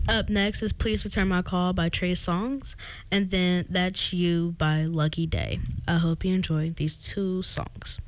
Up next is Please Return My Call by Trey Songz, and then That's You by Lucky Day. I hope you enjoy these two songs.